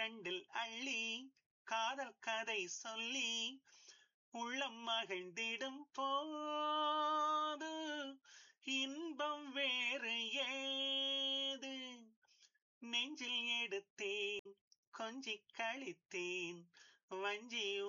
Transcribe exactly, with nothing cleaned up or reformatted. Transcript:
தண்டில் அள்ளி காதல் கதை சொல்லி உள்ளம் மகிழ்ந்திடும் போது இன்பம் வேறு ஏது நெஞ்சில் எடுத்தேன் கொஞ்சி கழித்தேன் வஞ்சி